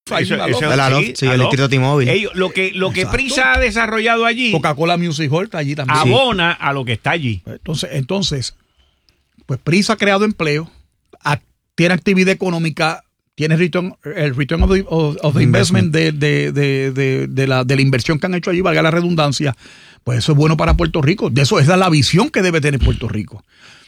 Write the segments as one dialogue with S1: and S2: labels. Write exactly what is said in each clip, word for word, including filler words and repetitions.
S1: Eso,
S2: la
S1: eso,
S2: Loft.
S3: La Loft,
S1: sí,
S3: sí,
S1: la
S3: el
S1: Loft.
S3: distrito T-Mobile.
S1: Ellos, lo que, lo que
S2: Exacto.
S1: Prisa ha desarrollado allí
S2: Coca-Cola Music Hall está allí también.
S1: abona a lo que está allí.
S2: Entonces, entonces, pues Prisa ha creado empleo, a- tiene actividad económica, tiene return, el return of the, of, of the investment de, de, de, de, de, la, de la inversión que han hecho allí, valga la redundancia. Pues eso es bueno para Puerto Rico. De eso, esa es la visión que debe tener Puerto Rico.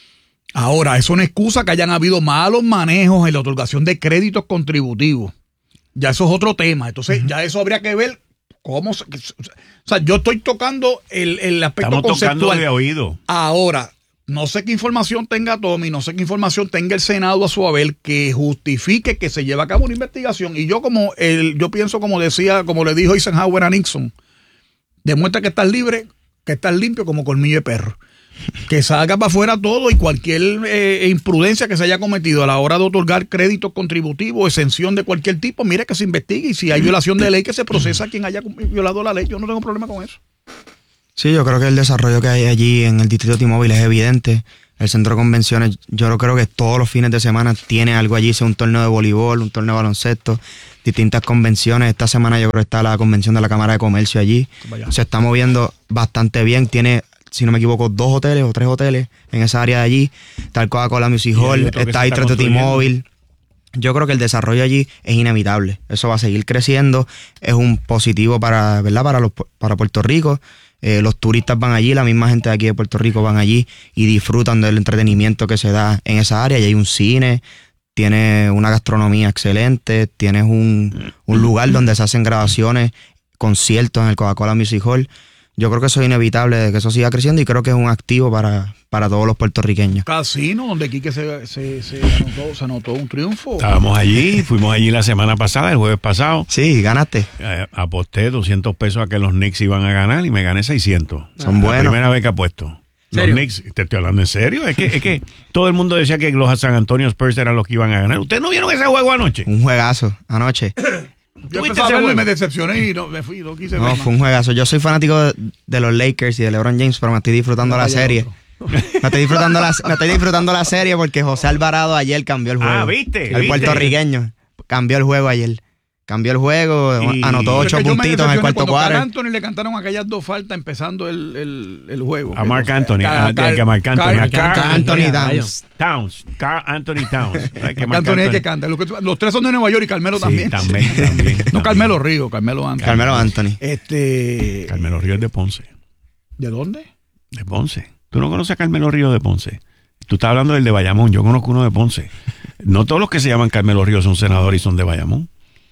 S2: Ahora, eso no excusa que hayan habido malos manejos en la otorgación de créditos contributivos. Ya eso es otro tema. Entonces, uh-huh. ya eso habría que ver cómo... Se, o sea, yo estoy tocando el, el aspecto
S1: Estamos
S2: conceptual.
S1: tocando de oído.
S2: Ahora, no sé qué información tenga Tommy, no sé qué información tenga el Senado a su haber que justifique que se lleve a cabo una investigación. Y yo como el, yo pienso como decía, como le dijo Eisenhower a Nixon, demuestra que estás libre, que estás limpio como colmillo de perro. Que salga para afuera todo y cualquier eh, imprudencia que se haya cometido a la hora de otorgar créditos contributivos, exención de cualquier tipo, mire que se investigue y si hay violación de ley que se procesa a quien haya violado la ley. Yo no tengo problema con eso.
S3: Sí, yo creo que el desarrollo que hay allí en el distrito T-Mobile es evidente. El centro de convenciones, yo creo que todos los fines de semana tiene algo allí, sea un torneo de voleibol, un torneo de baloncesto, distintas convenciones. Esta semana yo creo que está la convención de la Cámara de Comercio allí. Vaya. Se está moviendo bastante bien. Tiene, si no me equivoco, dos hoteles o tres hoteles en esa área de allí. Está el Coca-Cola Music Hall, está el distrito T-Mobile. Yo creo que el desarrollo allí es inevitable. Eso va a seguir creciendo. Es un positivo para, ¿verdad? Para, los, para Puerto Rico. Eh, los turistas van allí, la misma gente de aquí de Puerto Rico van allí y disfrutan del entretenimiento que se da en esa área. Y hay un cine, tiene una gastronomía excelente, tienes un, un lugar donde se hacen grabaciones, conciertos en el Coca-Cola Music Hall. Yo creo que eso es inevitable, que eso siga creciendo y creo que es un activo para, para todos los puertorriqueños.
S2: Casino, donde Quique se, se, se, anotó, se anotó un triunfo.
S1: Estábamos allí, fuimos allí la semana pasada, el jueves pasado.
S3: Sí, ganaste.
S1: Eh, aposté doscientos pesos a que los Knicks iban a ganar y me gané seiscientos.
S3: Son buenos.
S1: La primera vez que apuesto. Los
S4: ¿Serio?
S1: Knicks, te estoy hablando en serio. Es que, es que todo el mundo decía que los San Antonio Spurs eran los que iban a ganar. ¿Ustedes no vieron ese juego anoche?
S3: Un juegazo anoche.
S2: Yo empezaba a verlo y me decepcioné y no, me fui, no quise
S3: No,
S2: ver
S3: fue
S2: más.
S3: un juegazo. Yo soy fanático de, de los Lakers y de LeBron James, pero me estoy disfrutando
S2: No
S3: la
S2: vaya
S3: serie.
S2: otro.
S3: Me estoy disfrutando la, me estoy disfrutando la serie porque José Alvarado ayer cambió el juego.
S1: Ah, ¿viste?
S3: El
S1: ¿viste?
S3: puertorriqueño cambió el juego ayer. Cambió el juego,
S1: Y-
S3: anotó
S2: Pero es
S3: ocho
S2: que yo me
S3: puntitos en el
S2: decepcioné
S3: cuarto
S2: cuando Carl
S3: cuarto.
S2: Anthony le cantaron aquellas dos faltas empezando el, el, el juego.
S1: A Marc
S2: Que-
S1: Anthony,
S2: Carl-
S1: a, que a Marc Anthony,
S2: Carl-
S1: a Carl
S3: Carl Anthony Towns.
S1: Towns, Carl Anthony Towns. Ay, que
S2: Marc
S1: Marc
S2: Anthony es el que
S1: Anthony.
S2: canta. Los, que- los tres son de Nueva York y Carmelo
S1: Sí,
S2: también.
S1: también, también,
S2: No
S1: también.
S2: Carmelo Río, Carmelo Anthony.
S3: Carmelo Anthony.
S2: Este,
S1: Carmelo Ríos de Ponce.
S2: ¿De dónde?
S1: De Ponce. ¿Tú no conoces a Carmelo Ríos de Ponce? Tú estás hablando del de Bayamón. Yo conozco uno de Ponce. No todos los que se llaman Carmelo Ríos son senadores y son de Bayamón.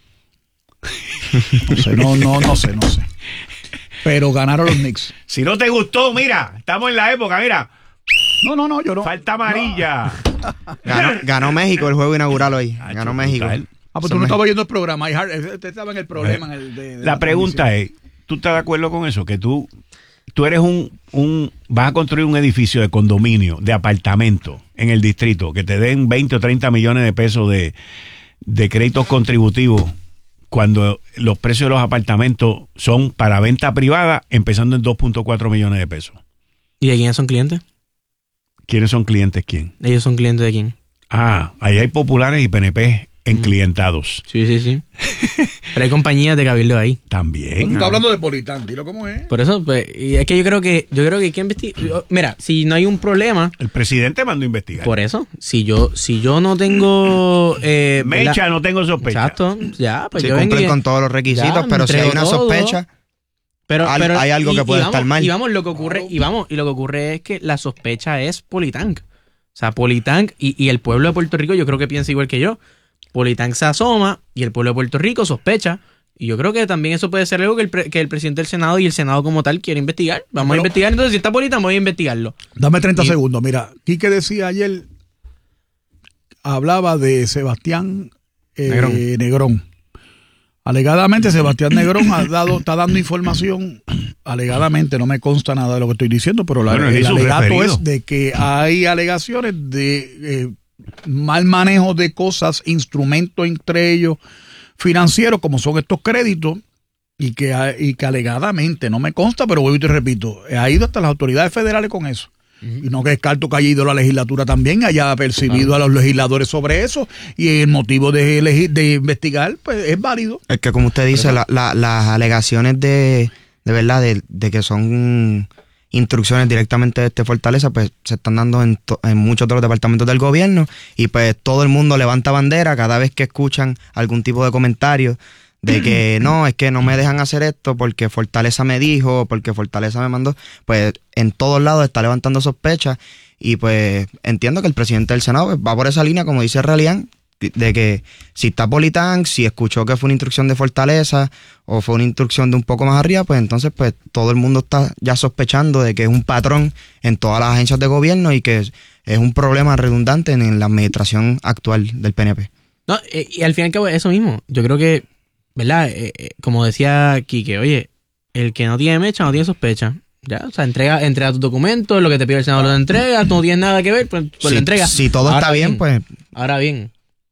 S2: No sé, no, no, no sé, no sé. Pero ganaron los Knicks.
S1: Si no te gustó, mira, estamos en la época, mira.
S2: No, no, no, yo no.
S1: Falta amarilla.
S3: Ganó, ganó México el juego inaugural hoy.
S1: Ah,
S3: Ganó
S1: chuta,
S3: México.
S1: brutal.
S2: Ah, pues tú no estabas viendo el programa. Usted estaba en el problema. En el de, de
S1: La pregunta es, ¿tú estás de acuerdo con eso? Que tú, tú eres un, un, vas a construir un edificio de condominio, de apartamento en el distrito, que te den veinte o treinta millones de pesos de, de créditos contributivos cuando los precios de los apartamentos son para venta privada, empezando en dos punto cuatro millones de pesos.
S4: ¿Y de quiénes son clientes?
S1: ¿Quiénes son clientes? ¿Quién?
S4: Ellos son clientes de quién.
S1: Ah, ahí hay populares y P N P enclientados.
S4: Sí, sí, sí. Pero hay compañías de cabildo ahí.
S1: También.
S2: Está hablando de Politán, dilo cómo es.
S4: Por eso, pues, y es que yo creo que yo creo que hay que investigar. Mira, si no hay un problema,
S1: El presidente mandó a investigar.
S4: por eso, si yo si yo no tengo eh,
S1: Mecha,
S4: ¿verdad?
S1: no tengo sospecha.
S4: Exacto, ya, pues
S3: Sí,
S4: yo vengo
S3: cumplen
S4: y-
S3: con todos los requisitos,
S4: Ya, me
S3: pero si hay
S4: entrego
S3: una
S4: todo.
S3: sospecha,
S4: Pero,
S3: Al-
S4: pero
S3: hay algo que puede
S4: vamos,
S3: estar mal.
S4: Y vamos, lo que ocurre, y vamos, y lo que ocurre es que la sospecha es Politank. O sea, Politank y, y el pueblo de Puerto Rico, yo creo que piensa igual que yo. Politank se asoma y el pueblo de Puerto Rico sospecha. Y yo creo que también eso puede ser algo que el, pre- que el presidente del Senado y el Senado como tal quiere investigar. Vamos
S2: Pero-
S4: a investigar. Entonces, si está Politank, voy a investigarlo.
S2: Dame treinta
S4: Y-
S2: segundos. Mira, Quique decía ayer, hablaba de Sebastián eh,
S4: Negrón.
S2: Negrón. Alegadamente, Sebastián Negrón ha dado, está dando información, alegadamente, no me consta nada de lo que estoy diciendo, pero la,
S1: Bueno, él
S2: el
S1: hizo un
S2: alegato
S1: referido.
S2: es de que hay alegaciones de eh, mal manejo de cosas, instrumentos entre ellos financieros, como son estos créditos, y que, y que alegadamente, no me consta, pero vuelvo y te repito, ha ido hasta las autoridades federales con eso. Y no descarto que haya ido a la legislatura también, haya percibido uh-huh. a los legisladores sobre eso, y el motivo de, elegir, de investigar pues es válido.
S3: Es que como usted dice, la, la, las alegaciones de, de verdad, de, de que son instrucciones directamente de este Fortaleza, pues se están dando en, to, en muchos de los departamentos del gobierno, y pues todo el mundo levanta bandera cada vez que escuchan algún tipo de comentario de que no, es que no me dejan hacer esto porque Fortaleza me dijo, porque Fortaleza me mandó. Pues en todos lados está levantando sospechas, y pues entiendo que el presidente del Senado pues, va por esa línea, como dice Relian, de que si está Politank, si escuchó que fue una instrucción de Fortaleza o fue una instrucción de un poco más arriba, pues entonces pues todo el mundo está ya sospechando de que es un patrón en todas las agencias de gobierno y que es, es un problema redundante en, en la administración actual del P N P.
S4: No, y al fin y al cabo eso mismo, yo creo que, ¿verdad? Eh, eh, como decía Quique, oye, el que no tiene mecha no tiene sospecha. Ya, o sea, entrega, entrega tus documentos, lo que te pide el Senado lo entrega, tú no tienes nada que ver, pues, pues
S3: si,
S4: lo entrega.
S3: Si todo
S4: ahora
S3: está bien, bien, pues...
S4: Ahora bien,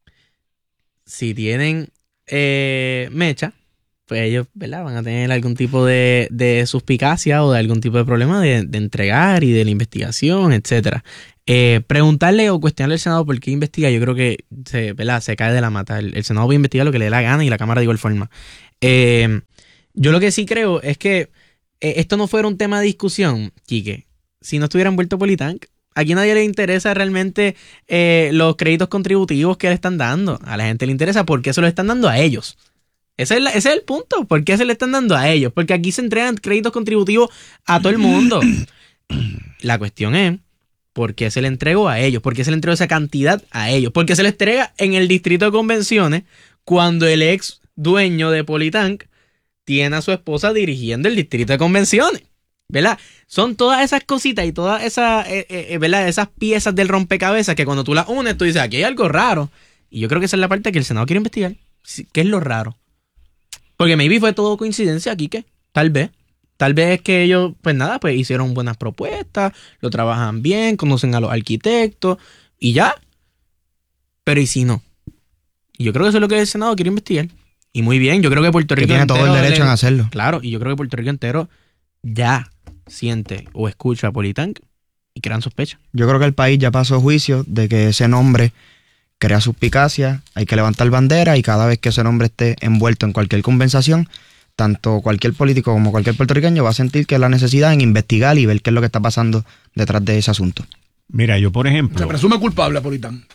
S4: si tienen eh, mecha, pues ellos, ¿verdad? Van a tener algún tipo de, de suspicacia o de algún tipo de problema de, de entregar y de la investigación, etcétera. Eh, preguntarle o cuestionarle al Senado por qué investiga, yo creo que se, ¿verdad? Se cae de la mata. El, el Senado va a investigar lo que le dé la gana y la Cámara de igual forma. Eh, yo lo que sí creo es que eh, esto no fuera un tema de discusión, Quique, si no estuviera envuelto Politank. Aquí a nadie le interesa realmente eh, los créditos contributivos que le están dando. A la gente le interesa por qué se los están dando a ellos. Ese es, la, ese es el punto. ¿Por qué se le están dando a ellos? Porque aquí se entregan créditos contributivos a todo el mundo. La cuestión es, ¿por qué se le entregó a ellos? ¿Por qué se le entregó esa cantidad a ellos? Porque se le entrega en el distrito de convenciones cuando el ex dueño de Politank tiene a su esposa dirigiendo el distrito de convenciones. ¿Verdad? Son todas esas cositas y todas esas, eh, eh, ¿verdad? Esas piezas del rompecabezas que cuando tú las unes, tú dices, aquí hay algo raro. Y yo creo que esa es la parte que el Senado quiere investigar. ¿Qué es lo raro? Porque maybe fue todo coincidencia aquí, que tal vez. Tal vez es que ellos, pues nada, pues hicieron buenas propuestas, lo trabajan bien, conocen a los arquitectos y ya. Pero ¿y si no? Y yo creo que eso es lo que el Senado quiere investigar. Y muy bien, yo creo que Puerto Rico
S3: que tiene todo el derecho
S4: le,
S3: en hacerlo.
S4: Claro, y yo creo que Puerto Rico entero ya siente o escucha a Politank y crean sospecha.
S3: Yo creo que el país ya pasó juicio de que ese nombre crea suspicacia, hay que levantar bandera, y cada vez que ese nombre esté envuelto en cualquier compensación, tanto cualquier político como cualquier puertorriqueño va a sentir que es la necesidad en investigar y ver qué es lo que está pasando detrás de ese asunto.
S1: Mira, yo por ejemplo...
S2: Se presume culpable a Politank.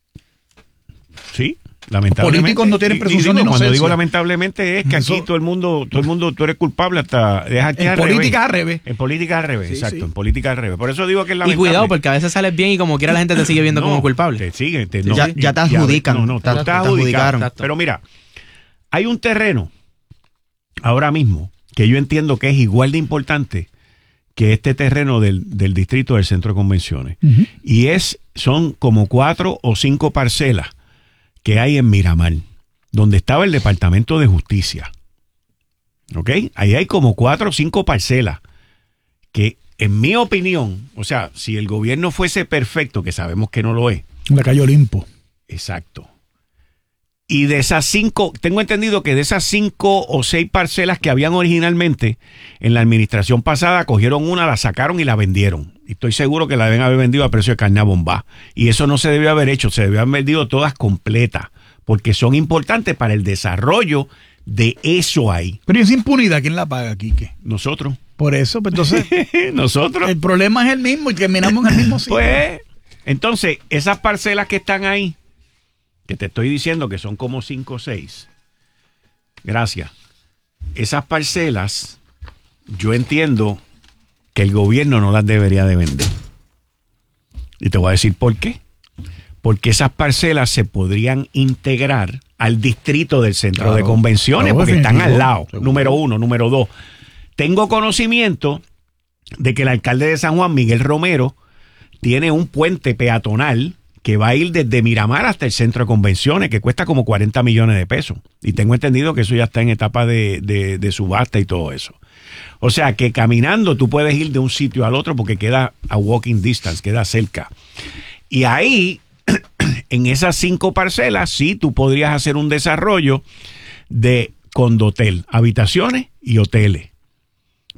S1: Sí. Lamentablemente.
S2: Políticos no tienen presunción de inocencia.
S1: Cuando digo lamentablemente es que aquí Eso, todo el mundo, todo el mundo, tú eres culpable hasta dejar que
S2: en política al revés.
S1: En política al revés,
S2: sí,
S1: exacto,
S2: sí.
S1: en política al revés. Por eso digo que es lamentable.
S4: Y cuidado, porque a veces sales bien y como quiera la gente te sigue viendo
S1: no,
S4: como culpable.
S1: Te sigue, te, no,
S3: ya, ya te adjudican.
S1: Ya, no, no,
S3: te,
S1: te, te adjudicaron. Pero mira, hay un terreno ahora mismo que yo entiendo que es igual de importante que este terreno del, del distrito del Centro de Convenciones. Uh-huh. Y es, son como cuatro o cinco parcelas que hay en Miramar, donde estaba el Departamento de Justicia. ¿Ok? Ahí hay como cuatro o cinco parcelas que, en mi opinión, o sea, si el gobierno fuese perfecto, que sabemos que no lo es.
S2: Le cayó limpo.
S1: Exacto. Y de esas cinco, tengo entendido que de esas cinco o seis parcelas que habían originalmente, en la administración pasada, cogieron una, la sacaron y la vendieron. Y estoy seguro que la deben haber vendido a precio de carne a bomba. Y eso no se debió haber hecho, se debió haber vendido todas completas, porque son importantes para el desarrollo de eso ahí.
S2: Pero esa impunidad, ¿quién la paga, Quique?
S1: Nosotros.
S2: Por eso, pues entonces...
S1: Nosotros.
S2: El problema es el mismo y terminamos en el mismo sitio.
S1: Pues, entonces, esas parcelas que están ahí, que te estoy diciendo que son como cinco o seis, gracias. Esas parcelas, yo entiendo que el gobierno no las debería de vender. Y te voy a decir por qué. Porque esas parcelas se podrían integrar al distrito del centro claro, de convenciones, claro, porque están al lado, seguro. Número uno. Número dos, tengo conocimiento de que el alcalde de San Juan, Miguel Romero, tiene un puente peatonal que va a ir desde Miramar hasta el centro de convenciones, que cuesta como cuarenta millones de pesos. Y tengo entendido que eso ya está en etapa de, de, de subasta y todo eso. O sea, que caminando tú puedes ir de un sitio al otro porque queda a walking distance, queda cerca. Y ahí, en esas cinco parcelas, sí, tú podrías hacer un desarrollo de condotel, habitaciones y hoteles.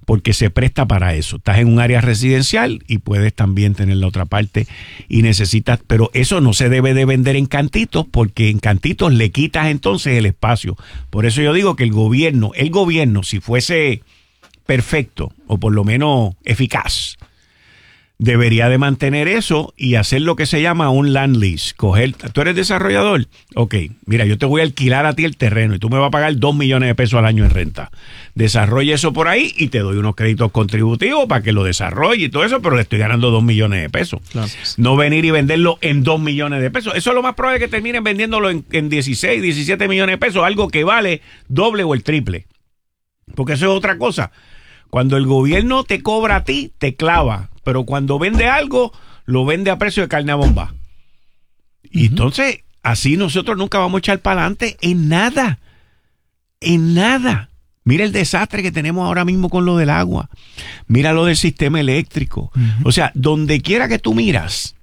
S1: porque se presta para eso. Estás en un área residencial y puedes también tener la otra parte y necesitas, pero eso no se debe de vender en cantitos, porque en cantitos le quitas entonces el espacio. Por eso yo digo que el gobierno, el gobierno, si fuese perfecto o por lo menos eficaz, debería de mantener eso y hacer lo que se llama un land lease. Coger, tú eres desarrollador, ok, mira, yo te voy a alquilar a ti el terreno y tú me vas a pagar dos millones de pesos al año en renta. Desarrolla eso por ahí y te doy unos créditos contributivos para que lo desarrolle y todo eso, pero le estoy ganando dos millones de pesos. Claro. No venir y venderlo en dos millones de pesos. Eso es lo más probable, que terminen vendiéndolo en, en dieciséis, diecisiete millones de pesos, algo que vale doble o el triple. Porque eso es otra cosa. Cuando el gobierno te cobra a ti, te clava. Pero cuando vende algo, lo vende a precio de carne a bomba. Y uh-huh. entonces, así nosotros nunca vamos a echar para adelante en nada. En nada. Mira el desastre que tenemos ahora mismo con lo del agua. Mira lo del sistema eléctrico. Uh-huh. O sea, donde quiera que tú miras,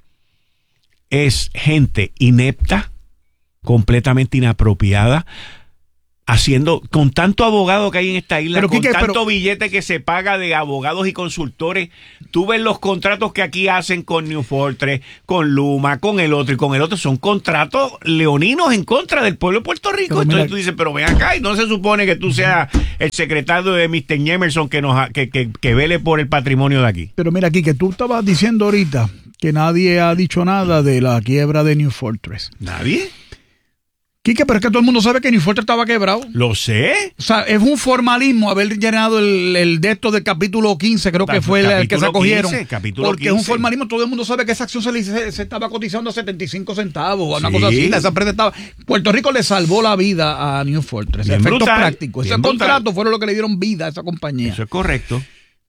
S1: es gente inepta, completamente inapropiada, haciendo, con tanto abogado que hay en esta isla, pero, con Quique, tanto pero, billete que se paga de abogados y consultores. Tú ves los contratos que aquí hacen con New Fortress, con Luma, con el otro y con el otro. Son contratos leoninos en contra del pueblo de Puerto Rico. Entonces mira, tú dices, pero ven acá, y no se supone que tú seas el secretario de mister Emerson que, nos, que, que, que vele por el patrimonio de aquí.
S2: Pero mira aquí, que tú estabas diciendo ahorita que nadie ha dicho nada de la quiebra de New Fortress.
S1: ¿Nadie?
S2: Quique, pero es que todo el mundo sabe que New Fortress estaba quebrado.
S1: Lo sé.
S2: O sea, es un formalismo haber llenado el, el de esto del capítulo quince, creo que fue el, el que se acogieron. quince, capítulo porque quince. Es un formalismo, todo el mundo sabe que esa acción se, se, se estaba cotizando a setenta y cinco centavos, o una sí. cosa así. Esa empresa estaba, Puerto Rico le salvó la vida a New Fortress. Bien efectos brutal, prácticos. Ese contrato fueron los que le dieron vida a esa compañía.
S1: Eso es correcto.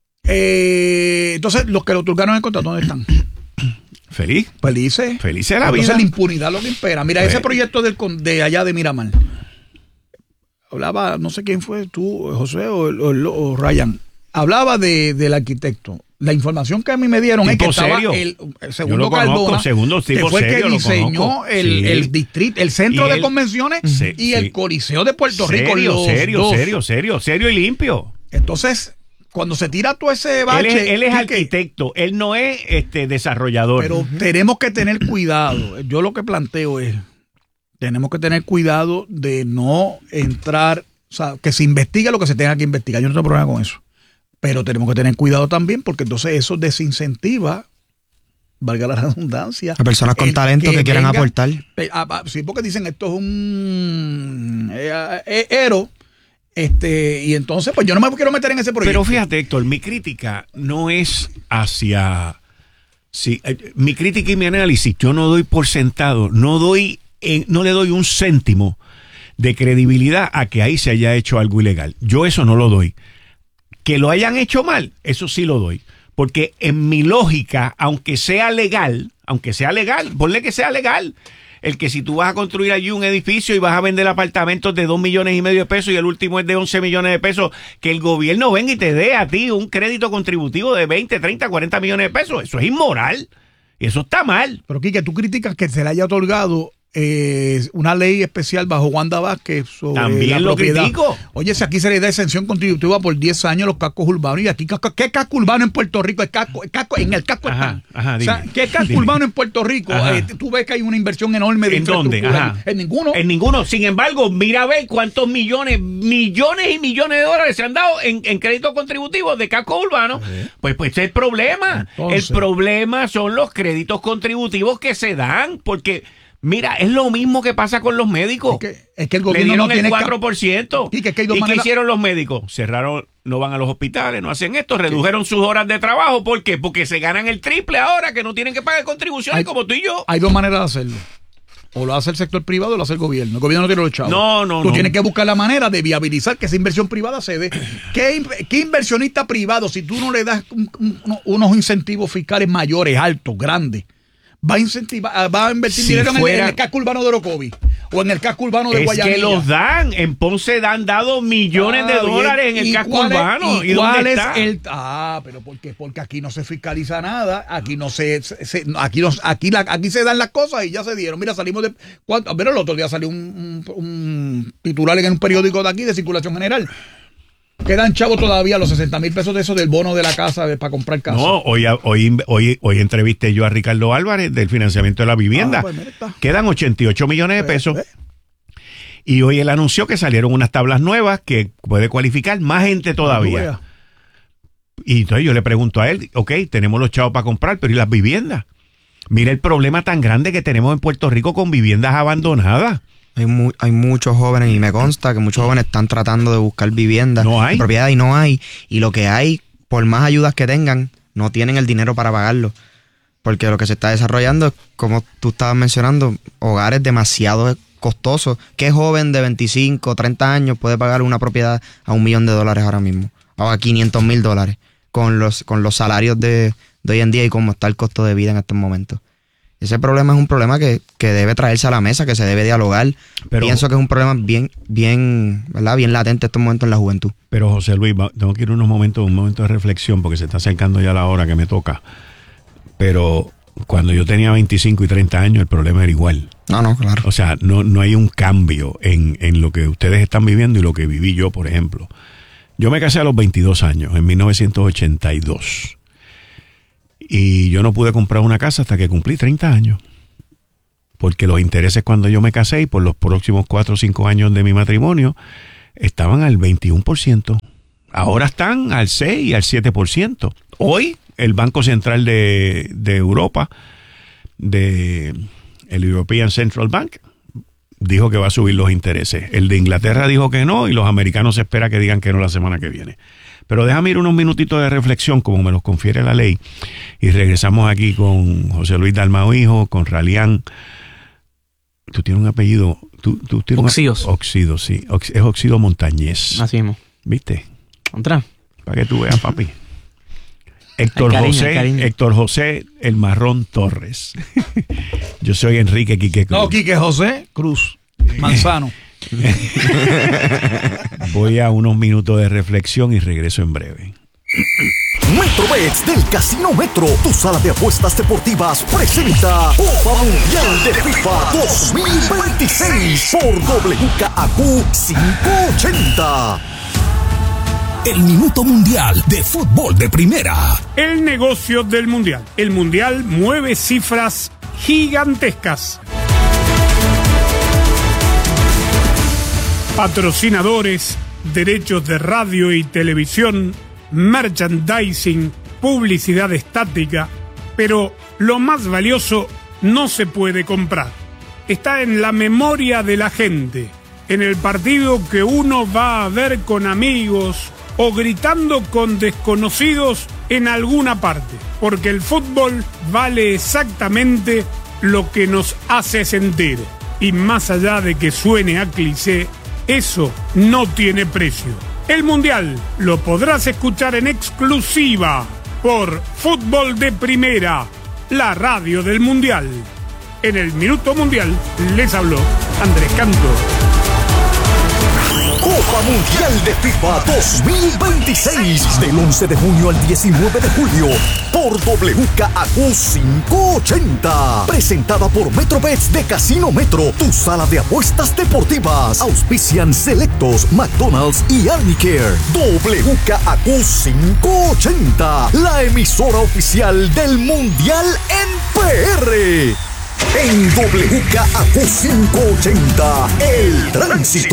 S2: Eh, entonces, los que lo otorgaron el contrato, ¿dónde están?
S1: Feliz.
S2: Felices.
S1: Felices de la vida.
S2: Entonces la impunidad lo que impera. Mira, pues, ese proyecto del, de allá de Miramar. Hablaba, no sé quién fue, tú, José o, o, o Ryan. Hablaba de, del arquitecto. La información que a mí me dieron es que estaba el, el segundo Cardona,
S1: segundo
S2: que fue el que diseñó el, sí. el distrito, el centro y de el, convenciones sí, y sí. el Coliseo de Puerto
S1: serio,
S2: Rico. Los
S1: serio,
S2: dos.
S1: serio, serio, serio y limpio.
S2: Entonces, cuando se tira todo ese bache...
S1: Él es, él es arquitecto, él no es este desarrollador.
S2: Pero uh-huh. tenemos que tener cuidado. Yo lo que planteo es, tenemos que tener cuidado de no entrar, o sea, que se investigue lo que se tenga que investigar. Yo no tengo problema con eso. Pero tenemos que tener cuidado también, porque entonces eso desincentiva, valga la redundancia,
S3: a personas con talento que, que quieran venga, aportar.
S2: A, a, sí, porque dicen esto es un eh, eh, ero. Este, y entonces, pues yo no me quiero meter en ese proyecto.
S1: Pero fíjate, Héctor, mi crítica no es hacia... Sí, eh, mi crítica y mi análisis, yo no doy por sentado, no doy, eh, no le doy un céntimo de credibilidad a que ahí se haya hecho algo ilegal. Yo eso no lo doy. Que lo hayan hecho mal, eso sí lo doy. Porque en mi lógica, aunque sea legal, aunque sea legal, ponle que sea legal, el que si tú vas a construir allí un edificio y vas a vender apartamentos de dos millones y medio de pesos y el último es de once millones de pesos, que el gobierno venga y te dé a ti un crédito contributivo de veinte, treinta, cuarenta millones de pesos, eso es inmoral. Y eso está mal.
S2: Pero Quique, tú criticas que se le haya otorgado eh, una ley especial bajo Wanda Vázquez sobre
S1: También
S2: la
S1: lo
S2: propiedad.
S1: Critico.
S2: Oye, si aquí se le da exención contributiva por diez años a los cascos urbanos, y aquí, ¿qué casco urbano en Puerto Rico? El casco, el casco, en el casco
S1: ajá,
S2: está.
S1: Ajá, dime,
S2: o sea, ¿qué casco
S1: dime.
S2: urbano en Puerto Rico? Eh, tú ves que hay una inversión enorme de
S1: ¿En
S2: infraestructura.
S1: dónde? Ajá.
S2: En, en ninguno.
S1: En ninguno. Sin embargo, mira a ver cuántos millones, millones y millones de dólares se han dado en, en créditos contributivos de casco urbano. Uh-huh. Pues, pues ese es el problema. Entonces, el problema son los créditos contributivos que se dan, porque... Mira, es lo mismo que pasa con los médicos. Es que,
S2: es que el gobierno
S1: le dieron
S2: no tiene
S1: el cuatro por ciento.
S2: Y, que, que ¿Y
S1: qué hicieron los médicos? Cerraron, no van a los hospitales, no hacen esto, redujeron sus horas de trabajo. ¿Por qué? Porque se ganan el triple ahora, que no tienen que pagar contribuciones hay, como tú y yo.
S2: Hay dos maneras de hacerlo. O lo hace el sector privado o lo hace el gobierno. El gobierno no tiene los chavos.
S1: No, no,
S2: Tú
S1: no.
S2: tienes que buscar la manera de viabilizar que esa inversión privada se dé. ¿Qué, qué inversionista privado, si tú no le das un, un, unos incentivos fiscales mayores, altos, grandes, va a incentivar, va a invertir si dinero fuera, en, el, en el casco urbano de Orocovi o en el casco urbano de
S1: es
S2: Guayanilla?
S1: Es que los dan, en Ponce han dado millones ah, de dólares bien. en el casco urbano.
S2: ¿Y, ¿Y cuál es el? Ah, pero ¿por qué? Porque aquí no se fiscaliza nada, aquí no se, se aquí no, aquí la, aquí se dan las cosas y ya se dieron. Mira, salimos de, ¿cuánto? Pero el otro día salió un, un, un titular en un periódico de aquí de circulación general. Quedan chavos todavía los sesenta mil pesos de esos del bono de la casa de, para comprar casa.
S1: No, hoy, hoy, hoy, hoy entrevisté yo a Ricardo Álvarez del financiamiento de la vivienda. Ah, pues quedan ochenta y ocho millones de pesos. Eh, eh. Y hoy él anunció que salieron unas tablas nuevas que puede cualificar más gente todavía. Y entonces yo le pregunto a él, ok, tenemos los chavos para comprar, pero ¿y las viviendas? Mira el problema tan grande que tenemos en Puerto Rico con viviendas abandonadas.
S3: Hay, mu hay muchos jóvenes, y me consta que muchos jóvenes están tratando de buscar viviendas
S1: no hay.
S3: de propiedad y no hay. Y lo que hay, por más ayudas que tengan, no tienen el dinero para pagarlo. Porque lo que se está desarrollando es, como tú estabas mencionando, hogares demasiado costosos. ¿Qué joven de veinticinco, treinta años puede pagar una propiedad a un millón de dólares ahora mismo? O a quinientos mil dólares con los, con los salarios de, de hoy en día y cómo está el costo de vida en estos momentos. Ese problema es un problema que, que debe traerse a la mesa, que se debe dialogar. Pero, pienso que es un problema bien, bien, ¿verdad? Bien latente en estos momentos en la juventud.
S1: Pero José Luis, tengo que ir unos momentos, un momento de reflexión, porque se está acercando ya la hora que me toca. Pero cuando yo tenía veinticinco y treinta años, el problema era igual.
S3: No, no, claro.
S1: O sea, no, no hay un cambio en, en lo que ustedes están viviendo y lo que viví yo, por ejemplo. Yo me casé a los veintidós años, en mil novecientos ochenta y dos. Y yo no pude comprar una casa hasta que cumplí treinta años. Porque los intereses cuando yo me casé y por los próximos cuatro o cinco años de mi matrimonio estaban al veintiuno por ciento. Ahora están al seis y al siete por ciento. Hoy el Banco Central de, de Europa, de el European Central Bank, dijo que va a subir los intereses. El de Inglaterra dijo que no y los americanos se espera que digan que no la semana que viene. Pero déjame ir unos minutitos de reflexión, como me los confiere la ley, y regresamos aquí con José Luis Dalmau Hijo, con Ralián. Tú tienes un apellido... Tú, tú tienes
S4: Oxidos.
S1: Un, Oxido, sí. Ox, es Oxido Montañez.
S4: Así mismo.
S1: ¿Viste?
S4: Otra.
S1: Para que tú veas, papi. Héctor cariño, José, Héctor José El Marrón Torres. Yo soy Enrique Quique Cruz.
S2: No, Quique José Cruz Manzano.
S1: Voy a unos minutos de reflexión y regreso en breve.
S5: MetroBets del Casino Metro, tu sala de apuestas deportivas, presenta Copa Mundial de FIFA dos mil veintiséis por W K A Q quinientos ochenta. El Minuto Mundial de Fútbol de Primera.
S6: El negocio del Mundial. El Mundial mueve cifras gigantescas. Patrocinadores, derechos de radio y televisión, merchandising, publicidad estática, pero lo más valioso no se puede comprar. Está en la memoria de la gente, en el partido que uno va a ver con amigos o gritando con desconocidos en alguna parte, porque el fútbol vale exactamente lo que nos hace sentir, y más allá de que suene a cliché, eso no tiene precio. El Mundial lo podrás escuchar en exclusiva por Fútbol de Primera, la radio del Mundial. En el Minuto Mundial les habló Andrés Canto.
S5: Copa Mundial de FIFA dos mil veintiséis, del once de junio al diecinueve de julio, por W K A Q quinientos ochenta. Presentada por MetroBets de Casino Metro, tu sala de apuestas deportivas. Auspician Selectos, McDonald's y Arnicare. W K A Q quinientos ochenta, la emisora oficial del Mundial en P R. En W K A Q quinientos ochenta, El Tránsito.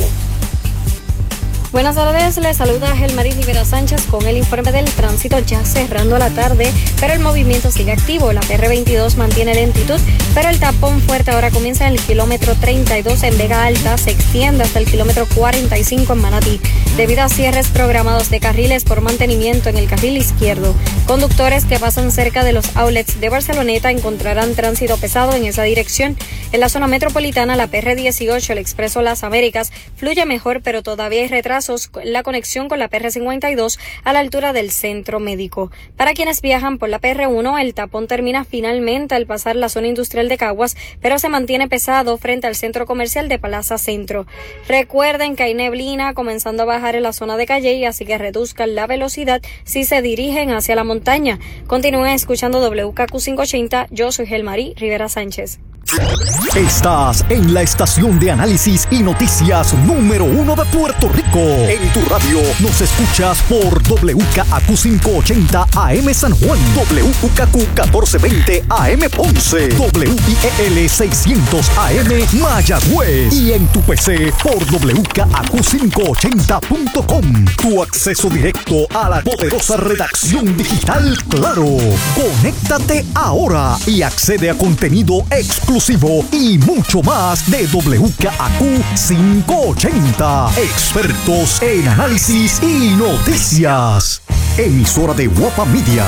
S7: Buenas tardes, les saluda Gelmari Rivera Sánchez con el informe del tránsito ya cerrando la tarde, pero el movimiento sigue activo. La P R veintidós mantiene lentitud, pero el tapón fuerte ahora comienza en el kilómetro treinta y dos en Vega Alta, se extiende hasta el kilómetro cuarenta y cinco en Manatí, debido a cierres programados de carriles por mantenimiento en el carril izquierdo. Conductores que pasan cerca de los outlets de Barceloneta encontrarán tránsito pesado en esa dirección. En la zona metropolitana, la P R dieciocho, el Expreso Las Américas, fluye mejor, pero todavía hay retrasos la conexión con la P R cincuenta y dos a la altura del Centro Médico. Para quienes viajan por la P R uno, el tapón termina finalmente al pasar la zona industrial de Caguas, pero se mantiene pesado frente al centro comercial de Plaza Centro. Recuerden que hay neblina comenzando a bajar en la zona de Calley, así que reduzcan la velocidad si se dirigen hacia la montaña. Continúen escuchando W K Q quinientos ochenta, yo soy Gelmari Rivera Sánchez.
S5: Estás en la estación de análisis y noticias número uno de Puerto Rico. En tu radio nos escuchas por W K A Q quinientos ochenta A M San Juan, W K A Q catorce veinte A M Ponce, W I E L seiscientos A M Mayagüez y en tu P C por W K A Q quinientos ochenta punto com. Tu acceso directo a la poderosa redacción digital Claro. Conéctate ahora y accede a contenido exclusivo y mucho más de W K A Q quinientos ochenta. Expertos en análisis y noticias. Emisora de Guapa Media.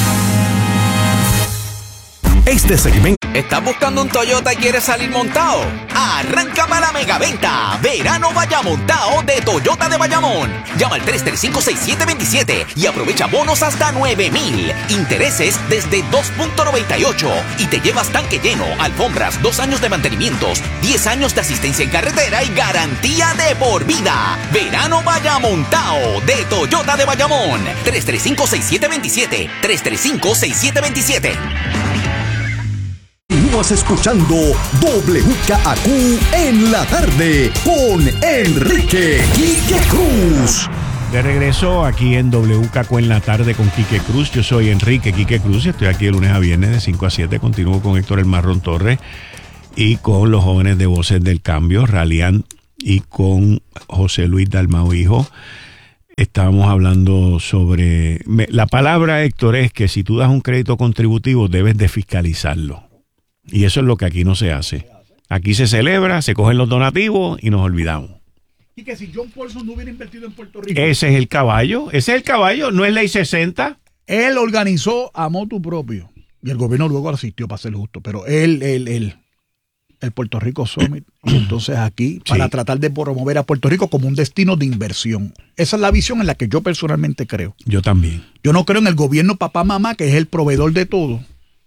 S5: Este segmento.
S8: ¿Estás buscando un Toyota y quieres salir montado? Arranca para la megaventa. Verano Vaya Montado de Toyota de Bayamón. Llama al tres tres cinco, seis siete dos siete y aprovecha bonos hasta nueve mil. Intereses desde dos punto noventa y ocho. Y te llevas tanque lleno, alfombras, dos años de mantenimientos, diez años de asistencia en carretera y garantía de por vida. Verano Vaya Montado de Toyota de Bayamón. tres tres cinco, seis siete dos siete. tres tres cinco, seis siete dos siete.
S5: Continúas escuchando W K A Q en la tarde con Enrique Quique Cruz.
S1: De regreso aquí en W K Q en la tarde con Quique Cruz. Yo soy Enrique Quique Cruz y estoy aquí de lunes a viernes de cinco a siete. Continúo con Héctor El Marrón Torres y con los jóvenes de Voces del Cambio, Ralian, y con José Luis Dalmau Hijo. Estábamos hablando sobre... La palabra, Héctor, es que si tú das un crédito contributivo debes de fiscalizarlo. Y eso es lo que aquí no se hace. Aquí se celebra, se cogen los donativos y nos olvidamos.
S2: Y que si John Paulson no hubiera invertido en Puerto Rico.
S1: Ese es el caballo, ese es el caballo, no es ley sesenta.
S2: Él organizó a motu propio. Y el gobierno luego asistió, para ser justo. Pero él, él, él, el Puerto Rico Summit. Y entonces aquí, para sí. tratar de promover a Puerto Rico como un destino de inversión. Esa es la visión en la que yo personalmente creo.
S1: Yo también.
S2: Yo no creo en el gobierno papá, mamá, que es el proveedor de todo.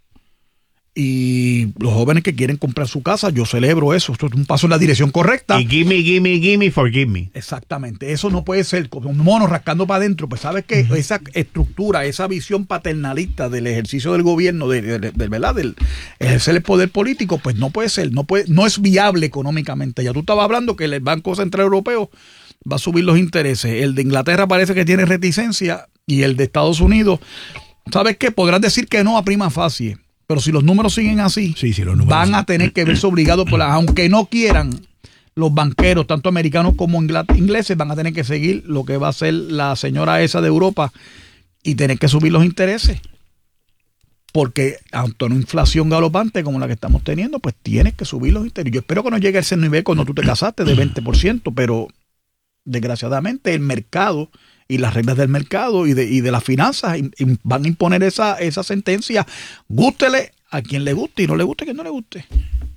S2: Y los jóvenes que quieren comprar su casa, yo celebro eso. Esto es un paso en la dirección correcta.
S1: Y gimme, gimme, gimme, forgive me.
S2: Exactamente. Eso no puede ser como un mono rascando para adentro. Pues sabes que uh-huh. esa estructura, esa visión paternalista del ejercicio del gobierno, de, de, de, de verdad, del ejercer el poder político, pues no puede ser. No puede, no es viable económicamente. Ya tú estabas hablando que el Banco Central Europeo va a subir los intereses. El de Inglaterra parece que tiene reticencia y el de Estados Unidos, ¿sabes qué? Podrás decir que no a prima facie. Pero si los números siguen así,
S1: sí, sí, los números
S2: van a tener que verse obligados, por la, aunque no quieran, los banqueros, tanto americanos como ingleses, van a tener que seguir lo que va a hacer la señora esa de Europa y tener que subir los intereses. Porque ante una inflación galopante como la que estamos teniendo, pues tienes que subir los intereses. Yo espero que no llegue a ese nivel cuando tú te casaste de veinte por ciento, pero desgraciadamente el mercado y las reglas del mercado y de, y de las finanzas y, y van a imponer esa, esa sentencia. Gústele a quien le guste y no le guste a quien no le guste.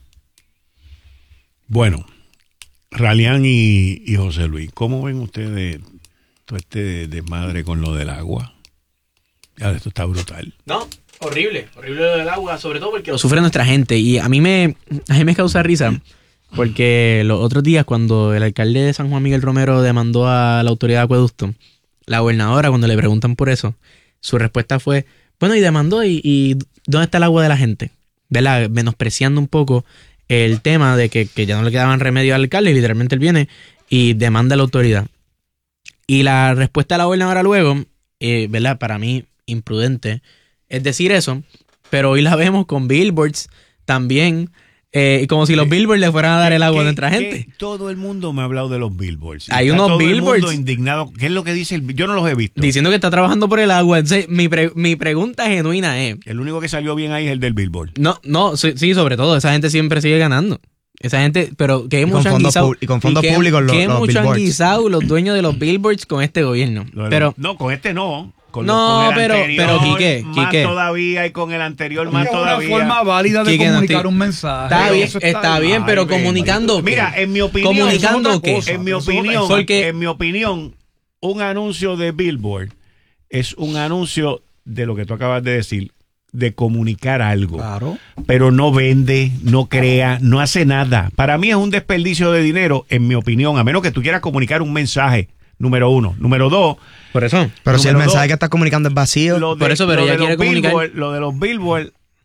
S1: Bueno, Ralian y, y José Luis, ¿cómo ven ustedes todo este desmadre con lo del agua? Ya, esto está brutal.
S4: No, horrible, horrible lo del agua, sobre todo porque lo sufre nuestra gente. Y a mí me, a mí me causa risa. Porque los otros días, cuando el alcalde de San Juan, Miguel Romero, demandó a la autoridad de acueducto, la gobernadora, cuando le preguntan por eso, su respuesta fue, bueno, y demandó, y, y ¿dónde está el agua de la gente? ¿Verdad? Menospreciando un poco el tema de que, que ya no le quedaban remedio al alcalde, y literalmente él viene y demanda a la autoridad. Y la respuesta de la gobernadora luego, eh, ¿verdad? Para mí, imprudente, es decir eso, pero hoy la vemos con billboards también. Eh, como si los billboards le fueran a dar el agua a nuestra gente.
S1: Todo el mundo me ha hablado de los billboards.
S4: Hay
S1: está
S4: unos
S1: todo
S4: billboards.
S1: El mundo indignado. ¿Qué es lo que dice el, yo no los he visto.
S4: Diciendo que está trabajando por el agua. Entonces, mi, pre, mi pregunta genuina es...
S1: El único que salió bien ahí es el del billboard.
S4: No, no, sí, sí, sobre todo. Esa gente siempre sigue ganando. Esa gente, pero que hemos
S3: anguisado. Y con fondos públicos los,
S4: que
S3: los
S4: hemos anguisado los dueños de los billboards con este gobierno.
S1: Lo
S4: pero
S1: los, No, con este no. Con
S4: no,
S1: con el
S4: pero,
S1: anterior,
S4: pero Quique,
S1: más
S4: Quique.
S1: todavía y con el anterior más todavía.
S2: Es una forma válida de
S4: Quique,
S2: comunicar
S4: no,
S2: un mensaje.
S4: Está bien, está, está bien, pero Ay, comunicando.
S1: Mira, en mi opinión,
S4: comunicando que,
S1: en mi opinión,
S4: porque,
S1: en mi opinión, un anuncio de billboard es un anuncio de lo que tú acabas de decir, de comunicar algo.
S2: Claro.
S1: Pero no vende, no crea, no hace nada. Para mí es un desperdicio de dinero, en mi opinión, a menos que tú quieras comunicar un mensaje. Número uno. Número dos.
S4: Por eso.
S3: Pero si el mensaje
S1: dos,
S3: que estás comunicando es vacío.
S4: De, por eso, pero ella quiere comunicar.
S1: Billboard, lo de los billboards,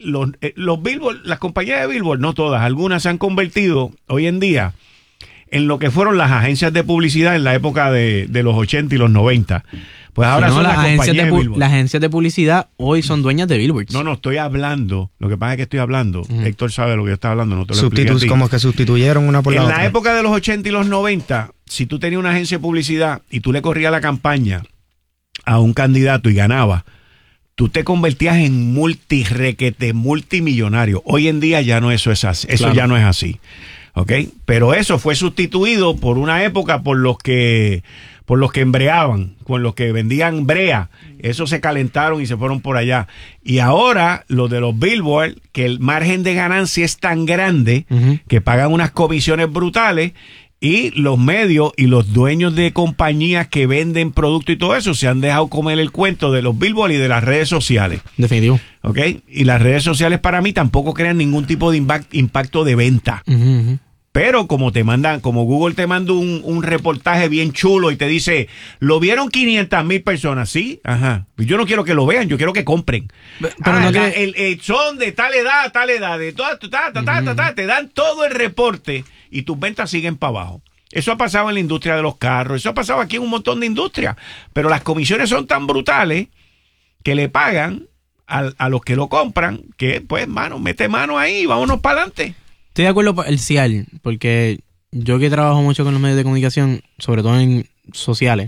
S1: los, eh, los billboard, las compañías de billboard, no todas, algunas se han convertido hoy en día en lo que fueron las agencias de publicidad en la época de, de los ochenta y los noventa. Pues ahora
S4: Si no,
S1: son las,
S4: las, agencias
S1: compañías
S4: de,
S1: de
S4: pu-
S1: billboard.
S4: las agencias de publicidad hoy son dueñas de billboards.
S1: No, no, estoy hablando. Lo que pasa es que estoy hablando. Uh-huh. Héctor sabe lo que yo estaba hablando, no te lo expliqué a
S3: Sustitu-
S1: ti.
S3: como que sustituyeron una por la
S1: En
S3: otra.
S1: la época de los ochenta y los noventa, si tú tenías una agencia de publicidad y tú le corrías la campaña a un candidato y ganabas, tú te convertías en multirequete, multimillonario. Hoy en día ya no eso es así. Eso
S4: Claro.
S1: ya no es así. ¿Ok? Pero eso fue sustituido por una época por los que por los que embreaban, con los que vendían brea. Esos se calentaron y se fueron por allá. Y ahora los de los billboard, que el margen de ganancia es tan grande
S4: Uh-huh.
S1: que pagan unas comisiones brutales, y los medios y los dueños de compañías que venden productos y todo eso se han dejado comer el cuento de los billboard y de las redes sociales.
S4: Definitivo.
S1: ¿Ok? Y las redes sociales para mí tampoco crean ningún tipo de impact, impacto de venta.
S4: Uh-huh, uh-huh.
S1: Pero como te mandan, como Google te manda un, un reportaje bien chulo y te dice, lo vieron quinientas mil personas, ¿sí? Ajá. Yo no quiero que lo vean, yo quiero que compren.
S4: Pero
S1: Ah,
S4: no
S1: la-
S4: que-
S1: el, el- son de tal edad, tal edad, de toda, ta, ta, ta, ta, ta, te dan todo el reporte y tus ventas siguen para abajo. Eso ha pasado en la industria de los carros, eso ha pasado aquí en un montón de industrias, pero las comisiones son tan brutales que le pagan a, a los que lo compran, que pues, mano, mete mano ahí, vámonos para adelante.
S4: Estoy de acuerdo por el C I A R, porque yo que trabajo mucho con los medios de comunicación, sobre todo en sociales,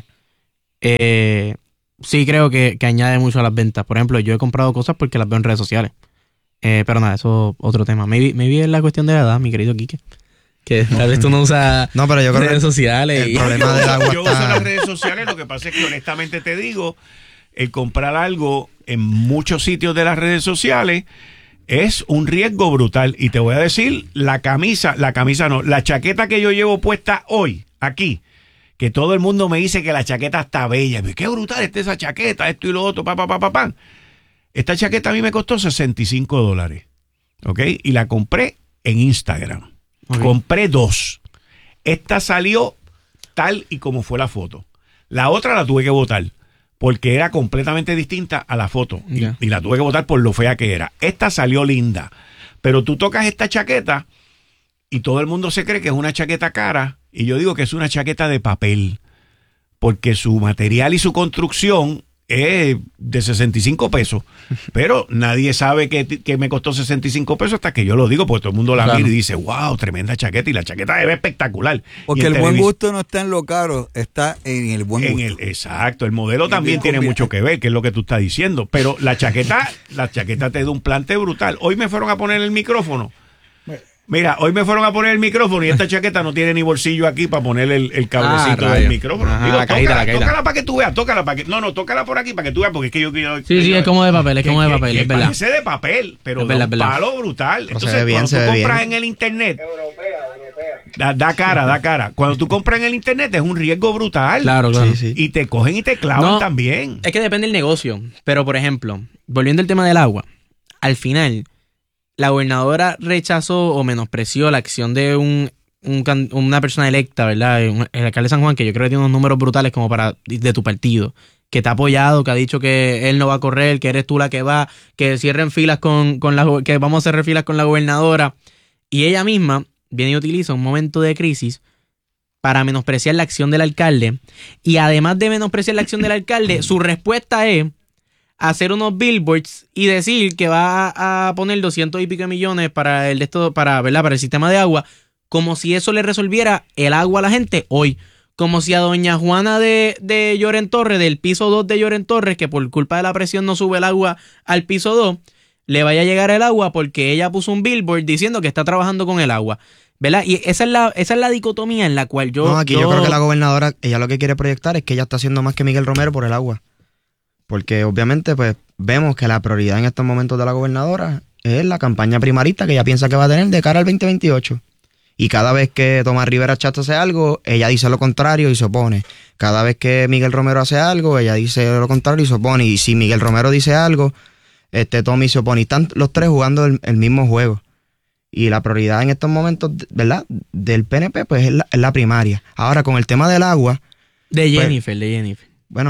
S4: eh, sí creo que, que añade mucho a las ventas. Por ejemplo, yo he comprado cosas porque las veo en redes sociales. Eh, pero nada, eso es otro tema. Maybe, maybe es la cuestión de la edad, mi querido Quique. Que tal vez tú no usas
S3: No, pero yo creo
S4: redes
S3: que
S4: sociales.
S3: el
S4: y-
S3: problema del agua
S1: Yo uso
S3: está-
S1: las redes sociales, lo que pasa es que honestamente te digo, el comprar algo en muchos sitios de las redes sociales es un riesgo brutal. Y te voy a decir, la camisa, la camisa no, la chaqueta que yo llevo puesta hoy, aquí, que todo el mundo me dice que la chaqueta está bella. Qué brutal está esa chaqueta, esto y lo otro, pa, pa, pa, pa, pa. Esta chaqueta a mí me costó sesenta y cinco dólares, ¿ok? Y la compré en Instagram.
S4: Ok.
S1: Compré dos. Esta salió tal y como fue la foto. La otra la tuve que botar porque era completamente distinta a la foto. Y-
S4: Ya.
S1: Y, la tuve que botar por lo fea que era. Esta salió linda. Pero tú tocas esta chaqueta y todo el mundo se cree que es una chaqueta cara. Y yo digo que es una chaqueta de papel. Porque su material y su construcción es de sesenta y cinco pesos. Pero nadie sabe que, que me costó sesenta y cinco pesos hasta que yo lo digo, porque todo el mundo la
S9: Claro.
S1: mira y dice, wow, tremenda chaqueta. Y la chaqueta se ve espectacular.
S9: Porque
S1: Y
S9: el
S1: en
S9: buen
S1: televis-
S9: gusto no está en lo caro, está en el buen
S1: en
S9: gusto.
S1: el, exacto, el modelo
S9: Y
S1: también
S9: bien
S1: tiene
S9: combinado.
S1: mucho que ver, que es lo que tú estás diciendo. Pero la chaqueta, la chaqueta te da un plante brutal. Hoy me fueron a poner el micrófono. Mira, hoy me fueron a poner el micrófono y esta chaqueta no tiene ni bolsillo aquí para poner el, el cablecito
S4: Ah,
S1: del
S4: rayo.
S1: micrófono.
S4: Ajá,
S1: Digo,
S4: la caída,
S1: tócala,
S4: la caída.
S1: tócala para que tú veas, tócala para que. No, no, tócala por aquí para que tú veas, porque es que yo quiero.
S4: Sí, sí, es como de papel, es
S1: que-
S4: como de
S1: que-
S4: papel,
S1: que
S4: es verdad.
S1: parece de papel, pero
S4: Es
S1: da
S4: verdad,
S1: un
S4: es verdad.
S1: palo brutal.
S3: Pero se
S1: Entonces,
S3: ve bien,
S1: cuando
S3: se
S1: tú
S3: ve
S1: compras
S3: bien.
S1: en el internet. Da, da cara, da cara. Cuando tú compras en el internet es un riesgo brutal.
S4: Claro, claro.
S3: Sí, sí.
S1: Y te cogen y te clavan
S4: No,
S1: también.
S4: Es que depende del negocio. Pero, por ejemplo, volviendo al tema del agua, al final, la gobernadora rechazó o menospreció la acción de un, un can- una persona electa, ¿verdad? Un- El alcalde de San Juan, que yo creo que tiene unos números brutales como para de tu partido, que te ha apoyado, que ha dicho que él no va a correr, que eres tú la que va, que cierren filas con, con la go- que vamos a cerrar filas con la gobernadora. Y ella misma viene y utiliza un momento de crisis para menospreciar la acción del alcalde. Y además de menospreciar la acción del alcalde, su respuesta es hacer unos billboards y decir que va a poner doscientos y pico de millones para el de esto, para, ¿verdad? Para el sistema de agua, como si eso le resolviera el agua a la gente hoy. Como si a doña Juana de, de Lloren Torres, del piso dos de Lloren Torres, que por culpa de la presión no sube el agua al piso dos, le vaya a llegar el agua porque ella puso un billboard diciendo que está trabajando con el agua. ¿Verdad? Y esa es la, esa es la dicotomía en la cual yo...
S3: no, aquí yo... creo que la gobernadora, ella lo que quiere proyectar es que ella está haciendo más que Miguel Romero por el agua. Porque obviamente pues vemos que la prioridad en estos momentos de la gobernadora es la campaña primarista que ella piensa que va a tener de cara al veinte veintiocho. Y cada vez que Tomás Rivera Chat hace algo, ella dice lo contrario y se opone. Cada vez que Miguel Romero hace algo, ella dice lo contrario y se opone. Y si Miguel Romero dice algo, este Tommy se opone. Y están los tres jugando el, el mismo juego. Y la prioridad en estos momentos, ¿verdad?, del P N P, pues es la, es la primaria. Ahora, con el tema del agua...
S4: De
S3: pues,
S4: Jennifer, de Jennifer.
S3: bueno,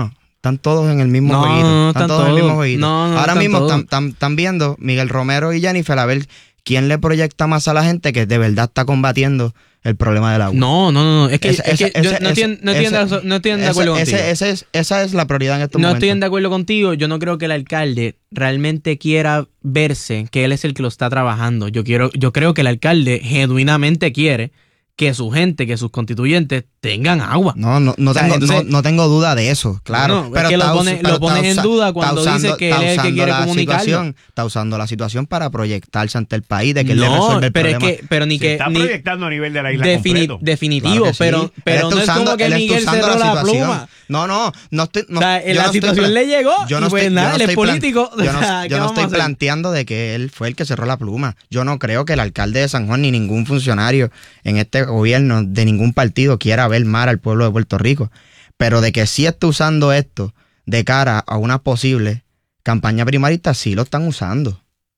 S3: Están todos en el mismo
S4: No,
S3: jueguito.
S4: no,
S3: Están
S4: están
S3: todos en el
S4: todos.
S3: mismo jueguito.
S4: No, no,
S3: Ahora
S4: están
S3: mismo
S4: todos.
S3: están- están están viendo Miguel Romero y Jennifer a ver quién le proyecta más a la gente que de verdad está combatiendo el problema del agua.
S4: No, no, no, no. Es que,
S3: Ese-
S4: es que
S3: ese-
S4: yo
S3: ese-
S4: no estoy,
S3: ese-
S4: no estoy de-
S3: ese-
S4: no estoy de
S3: ese-
S4: acuerdo contigo.
S3: ese- ese es- esa es la prioridad en estos
S4: No
S3: momentos.
S4: estoy de acuerdo contigo. Yo no creo que el alcalde realmente quiera verse que él es el que lo está trabajando. Yo quiero, yo creo que el alcalde genuinamente quiere que su gente, que sus constituyentes tengan agua.
S3: No, no, no,
S4: O sea,
S3: tengo,
S4: entonces-
S3: no, no tengo duda de eso, claro.
S4: No, es que lo
S3: está
S4: pone-
S3: us- pero
S4: lo pones
S3: está
S4: en
S3: usa-
S4: duda
S3: está
S4: cuando
S3: usando-
S4: dice que
S3: está
S4: él es el que
S3: usando
S4: quiere
S3: la
S4: comunicarlo.
S3: situación- Está usando la situación para proyectarse ante el país de que él le
S4: No,
S3: resuelve el
S4: pero es
S3: problema.
S4: que, pero ni
S1: Se
S4: que
S1: está
S4: ni-
S1: proyectando a nivel de la isla
S4: defini-
S1: completo.
S4: definitivo,
S3: Claro que sí.
S4: pero,
S3: Él
S4: pero
S3: está
S4: no es
S3: usando-
S4: como que
S3: él está
S4: Miguel
S3: usando
S4: cerró la,
S3: situación.
S4: pluma.
S3: No, no, no estoy. No,
S4: O sea,
S3: yo
S4: la
S3: no estoy
S4: situación
S3: plan-
S4: le llegó
S3: yo
S4: y
S3: no
S4: pues
S3: estoy-
S4: nada,
S3: yo no
S4: él es
S3: estoy plan-
S4: político.
S3: Yo no,
S4: O sea, ¿qué
S3: yo no
S4: vamos a
S3: estoy
S4: hacer?
S3: planteando de que él fue el que cerró la pluma. Yo no creo que el alcalde de San Juan ni ningún funcionario en este gobierno de ningún partido quiera ver mal al pueblo de Puerto Rico. Pero de que sí está usando esto de cara a una posible campaña primarista, sí lo están usando.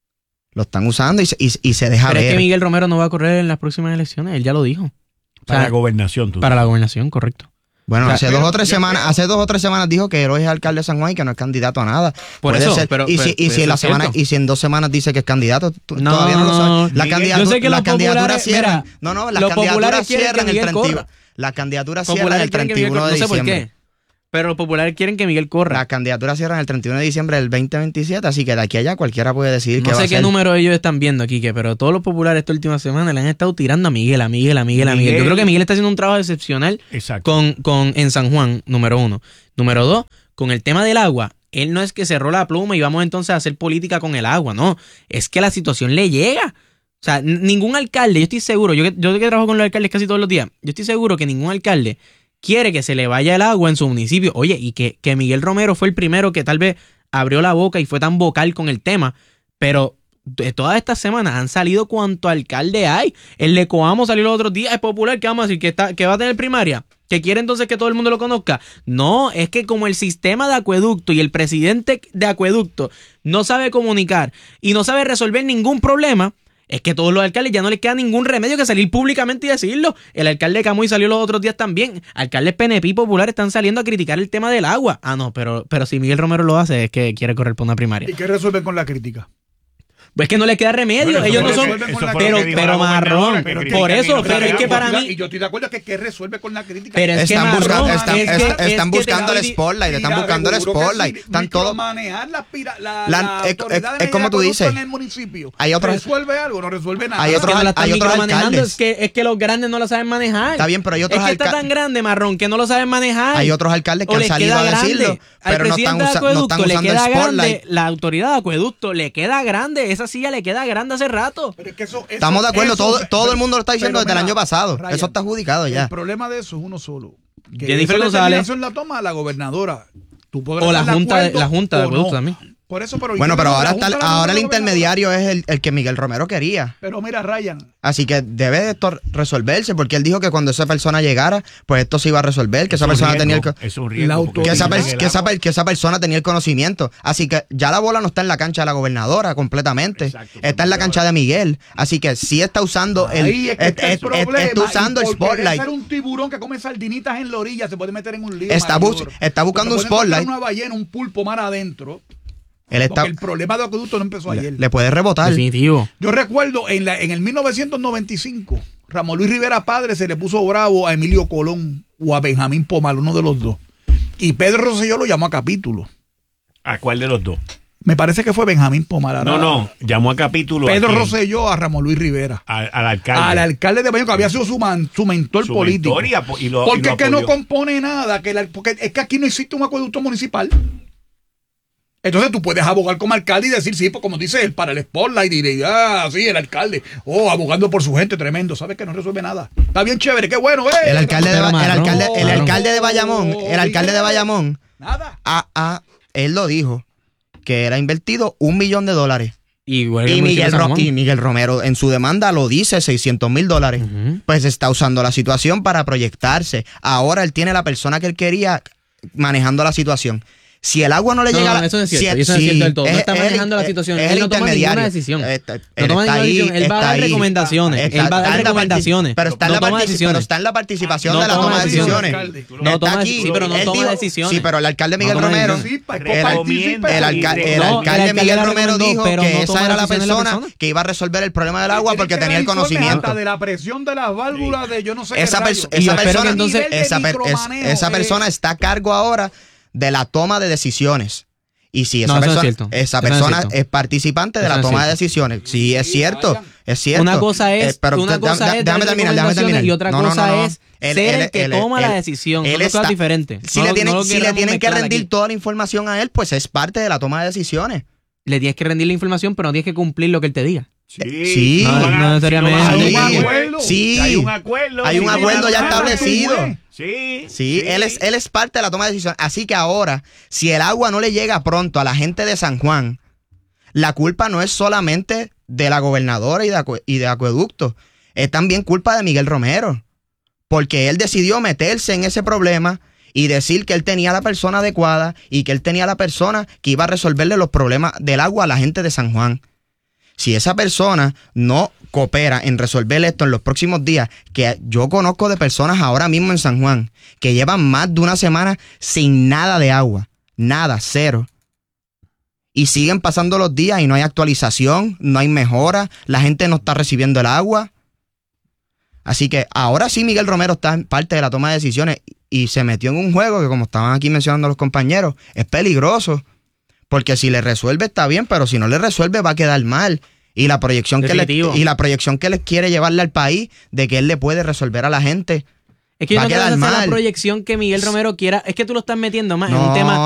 S3: Lo están usando y se, y, y se deja
S4: Pero
S3: ver.
S4: es que Miguel Romero no va a correr en las próximas elecciones, él ya lo dijo. O
S1: Para
S4: sea,
S1: la gobernación, tú.
S4: para la gobernación, correcto.
S3: Bueno,
S4: O sea,
S3: hace
S2: pero
S3: dos o tres
S2: ya
S3: semanas,
S2: creo-
S3: hace dos o tres semanas dijo que hoy es alcalde de San Juan y que no es candidato a nada.
S4: Por
S3: Puede
S4: eso,
S3: ser.
S4: pero-
S3: y si,
S4: pero-
S3: y si
S4: pero
S3: en la
S4: eso es
S3: semana,
S4: cierto.
S3: y si en dos semanas dice que es candidato, tú-
S4: No,
S3: todavía no lo sabes. La
S1: Miguel,
S3: candidatura,
S4: yo sé que
S3: las
S4: los
S3: candidaturas
S4: populares-
S3: cierran.
S4: mira,
S3: no, no, las
S4: los populares
S3: candidaturas
S4: quieren que
S3: cierran el
S4: Miguel
S3: treinta y uno.
S4: corra.
S3: Las candidaturas cierran
S4: Populares
S3: el
S4: quieren que
S3: treinta y
S4: Miguel
S3: uno
S4: corra,
S3: de
S4: no sé por
S3: diciembre.
S4: qué. Pero los populares quieren que Miguel corra.
S3: Las candidaturas cierran el treinta y uno de diciembre del veinte veintisiete, así que de aquí a allá cualquiera puede decidir qué
S4: No
S3: va a
S4: sé qué
S3: hacer.
S4: número ellos están viendo aquí, que, pero todos los populares esta última semana le han estado tirando a Miguel, a Miguel, a Miguel, a Miguel.
S1: Miguel.
S4: Yo creo que Miguel está haciendo un trabajo excepcional
S1: Exacto.
S4: con, con, en San Juan, número uno. Número dos, con el tema del agua. Él no es que cerró la pluma y vamos entonces a hacer política con el agua, no. Es que la situación le llega. O sea, n- ningún alcalde, yo estoy seguro, yo que, yo que trabajo con los alcaldes casi todos los días, yo estoy seguro que ningún alcalde quiere que se le vaya el agua en su municipio. Oye, y que, que Miguel Romero fue el primero que tal vez abrió la boca y fue tan vocal con el tema, pero de todas estas semanas han salido cuanto alcalde hay. El de Coamo salió los otros días, es popular, ¿qué vamos a decir? ¿Que, está, que va a tener primaria? ¿Que quiere entonces que todo el mundo lo conozca? No, es que como el sistema de acueducto y el presidente de acueducto no sabe comunicar y no sabe resolver ningún problema, es que todos los alcaldes ya no les queda ningún remedio que salir públicamente y decirlo. El alcalde de Camuy salió los otros días también. Alcaldes P N P y populares están saliendo a criticar el tema del agua. Ah, no, pero, pero si Miguel Romero lo hace es que quiere correr por una primaria.
S2: ¿Y qué resuelven con la crítica?
S4: Pues es que no les queda remedio.
S2: Bueno, eso
S4: Ellos
S2: fue
S4: no
S2: lo
S4: son...
S2: que- eso fue lo
S4: Pero,
S2: que dijo
S4: pero
S1: la
S4: marrón.
S1: gobernadora, que
S2: Pero
S1: critica
S4: Por
S1: a
S4: eso,
S1: Miguel
S4: pero es
S1: Romero.
S4: que para mí...
S2: Y yo estoy de acuerdo que qué resuelve con la crítica.
S4: Pero es que
S3: Están
S4: marrón,
S3: buscando,
S4: es
S3: están,
S4: que-
S3: est-
S4: es
S3: están
S4: que te
S3: buscando el
S4: estoy-
S3: spotlight, están
S2: Mira,
S3: buscando el
S2: seguro que
S3: spotlight.
S2: sí,
S3: Están todos.
S2: micromanejar la, pira- la,
S3: La-
S2: la
S3: es-
S2: autoridad
S3: es-
S2: de
S3: es como tú
S2: acueducto
S3: dices.
S2: en el municipio.
S3: Hay otros-
S2: ¿Resuelve algo? No resuelve nada.
S3: Hay
S4: Es
S3: otros-
S4: que no la están
S3: hay otros
S4: micromanejando,
S3: alcaldes.
S4: es que, es que los grandes no la saben manejar.
S3: Está bien, pero hay otros
S4: Es que está
S3: alca-
S4: tan grande, marrón, que no lo saben manejar.
S3: Hay otros alcaldes que
S4: O
S3: han
S4: les
S3: salido
S4: queda
S3: a decirlo,
S4: grande. Al
S3: pero no
S4: presidente
S3: están,
S4: de
S3: usa- no
S4: acueducto
S3: están
S4: le
S3: usando el
S4: queda grande,
S3: spotlight.
S4: la autoridad de acueducto le queda grande, esa silla le queda grande hace rato.
S2: Pero es que eso- eso-
S3: Estamos de acuerdo,
S2: eso-
S3: todo, todo
S2: pero-
S3: el mundo lo está diciendo
S2: pero
S3: desde el
S2: mira,
S3: año pasado.
S2: Ryan,
S3: Eso está adjudicado ya.
S2: El problema de eso es uno solo. Que
S4: Jennifer
S2: esa
S4: González.
S2: determinación la toma la gobernadora. Tú podrás
S4: O la
S2: estar de
S4: junta de-
S2: acuerdo
S4: la junta de
S2: o no.
S4: acueducto también.
S2: Por eso, pero
S3: Bueno,
S2: yo
S3: pero
S2: creo que
S3: ahora,
S2: la
S3: está,
S2: junta la
S3: ahora el
S2: gobernadora-
S3: intermediario es el, el que Miguel Romero quería.
S2: Pero mira, Ryan,
S3: Así que debe de esto resolverse, porque él dijo que cuando esa persona llegara, pues esto se iba a resolver, que
S1: Es
S3: esa
S1: un
S3: persona
S1: riesgo,
S3: tenía el... co-
S1: es un riesgo,
S2: La
S1: porque
S3: Que esa,
S1: si
S3: per-
S1: tiene el
S3: que, esa,
S1: agua-
S3: per- que esa persona tenía el conocimiento. Así que ya la bola no está en la cancha de la gobernadora completamente.
S1: Exacto,
S3: está en la cancha de Miguel. Así que sí está usando el...
S2: ahí es que
S3: es-
S2: está el
S3: es-
S2: problema.
S3: está usando el
S2: y por querer
S3: spotlight.
S2: ser un tiburón que come sardinitas en la orilla se puede meter en un lío
S3: Está
S2: mayor.
S3: bus- está buscando
S2: Porque
S3: un
S2: puede encontrar
S3: spotlight.
S2: una ballena, un pulpo mar adentro.
S3: Él está...
S2: Porque el problema de acueducto no empezó ayer.
S3: Le, le puede rebotar.
S4: Definitivo.
S2: Yo recuerdo en, la, en el mil novecientos noventa y cinco, Ramón Luis Rivera Padre se le puso bravo a Emilio Colón o a Benjamín Pomar, uno de los dos. Y Pedro Rosselló lo llamó a capítulo.
S1: ¿A cuál de los dos?
S2: Me parece que fue Benjamín Pomar.
S1: No, no, llamó a capítulo.
S2: Pedro
S1: ¿a quién?
S2: Rosselló a Ramón Luis Rivera.
S1: Al, al alcalde.
S2: Al alcalde de Bayamón, que había sido su, man- su mentor
S1: Su
S2: político.
S1: mentor y apo- y lo- y
S2: porque
S1: lo
S2: es que no
S1: apoyó.
S2: compone nada. Que la- porque es que aquí no existe un acueducto municipal. Entonces tú puedes abogar como alcalde y decir, sí, pues como dice él, para el spotlight, y diré, ah, sí, el alcalde. Oh, abogando por su gente, tremendo. ¿Sabes que no resuelve nada? Está bien chévere, qué bueno, eh.
S3: El alcalde, de,
S4: Pero
S3: Ba- el
S4: marrón,
S3: alcalde, el
S4: marrón.
S3: alcalde de Bayamón, el alcalde de Bayamón,
S2: Nada.
S3: a, a- él lo dijo, que era invertido un millón de dólares.
S4: Igual
S3: Y
S4: el municipio
S3: Miguel,
S4: de San
S3: Ro-
S4: Juan.
S3: y Miguel Romero en su demanda lo dice, seiscientos mil dólares.
S4: Ujú.
S3: Pues está usando la situación para proyectarse. Ahora él tiene la persona que él quería manejando la situación. Si el agua no le
S4: No,
S3: llega...
S4: no,
S3: a la-
S4: eso no es cierto,
S3: si-
S4: eso no es
S3: sí,
S4: cierto del todo. No
S3: es-
S4: está
S3: es
S4: manejando
S3: el-
S4: la situación.
S3: es
S4: Él
S3: el
S4: no toma ninguna
S3: intermediario.
S4: decisión.
S3: Está-
S4: No
S3: él
S4: toma
S3: está
S4: ninguna
S3: ahí,
S4: decisión. Él va a
S3: está
S4: dar
S3: ahí.
S4: recomendaciones.
S3: Está-
S4: Él va a
S3: está
S4: dar
S3: en la
S4: recomendaciones.
S3: partici- Pero está en
S4: No
S3: la
S4: toma
S3: partici-
S4: decisiones.
S3: pero está en la participación
S4: No
S3: de la
S4: toma
S3: toma de
S4: decisiones.
S3: decisiones.
S4: No
S3: Está
S4: toma
S3: aquí.
S4: decisiones, pero no
S3: Él
S4: toma
S3: dijo-
S4: decisiones.
S3: Sí, pero el alcalde Miguel
S4: No toma
S3: Romero...
S4: decisiones.
S2: Sí, pues,
S3: El, al-
S1: Recomienda
S3: el, alca-
S1: y
S3: el
S4: No, el
S3: alcalde
S4: alcalde
S3: Miguel
S4: la
S3: Romero
S4: recomendó,
S3: dijo
S4: pero
S3: que
S4: no
S3: esa
S4: toma
S3: era la
S4: decisiones la
S3: persona
S4: persona.
S3: que iba a resolver el problema del agua porque tenía el conocimiento.
S2: De la presión de las válvulas de yo no sé
S3: Esa,
S2: qué
S3: perso-
S2: rayos.
S4: Y yo
S3: esa
S4: espero
S3: persona,
S4: que entonces-
S2: Nivel de
S3: esa, per- es-
S2: micromanejo,
S3: esa
S2: eh.
S3: persona está a cargo ahora de la toma de decisiones. Y si esa
S4: No, eso no es
S3: persona,
S4: cierto.
S3: esa
S4: Eso no es
S3: persona
S4: cierto.
S3: es participante de
S4: Eso
S3: la
S4: no es
S3: toma de
S4: cierto.
S3: decisiones. Sí, es cierto, es cierto.
S4: Una cosa es,
S3: Eh, pero
S4: una
S3: da-
S4: cosa
S3: da-
S4: es
S3: déjame
S4: dar
S3: terminar, déjame
S4: recomendaciones
S3: terminar.
S4: y otra
S3: No, no,
S4: cosa
S3: no, no.
S4: es
S3: Él-
S4: ser
S3: él-
S4: el que
S3: él-
S4: toma
S3: él-
S4: la decisión.
S3: él
S4: Son dos
S3: está-
S4: cosas diferentes.
S3: Si
S4: No
S3: le
S4: lo-
S3: tienen,
S4: no lo
S3: si le
S4: queramos
S3: tienen que
S4: mezclar
S3: rendir
S4: aquí.
S3: toda la información a él, pues es parte de la toma de decisiones.
S4: Le tienes que rendir la información, pero no tienes que cumplir lo que él te diga.
S3: Sí.
S4: No,
S1: van a-
S4: no necesariamente.
S1: van a-
S3: Sí.
S1: hay un
S2: acuerdo.
S3: Sí.
S1: Hay un acuerdo.
S3: Hay un
S1: Sí,
S3: acuerdo ya
S1: van a-
S3: establecido.
S1: Sí.
S3: Sí, Él, es, él es parte de la toma de decisiones. Así que ahora, si el agua no le llega pronto a la gente de San Juan, la culpa no es solamente de la gobernadora y de, acue- y de Acueducto, es también culpa de Miguel Romero, porque él decidió meterse en ese problema y decir que él tenía la persona adecuada y que él tenía la persona que iba a resolverle los problemas del agua a la gente de San Juan. Si esa persona no coopera en resolver esto en los próximos días, que yo conozco de personas ahora mismo en San Juan que llevan más de una semana sin nada de agua, nada, cero. Y siguen pasando los días y no hay actualización, no hay mejora, la gente no está recibiendo el agua. Así que ahora sí Miguel Romero está en parte de la toma de decisiones y se metió en un juego que, como estaban aquí mencionando los compañeros, es peligroso. Porque si le resuelve está bien, pero si no le resuelve va a quedar mal. Y la proyección que le,
S4: Definitivo.
S3: y la proyección que le quiere llevarle al país de que él le puede resolver a la gente
S4: Es que yo
S3: va
S4: no
S3: a
S4: creo que
S3: quedar
S4: esa sea la
S3: mal.
S4: proyección que Miguel Romero quiera. Es que tú lo estás metiendo más en
S3: No,
S4: un tema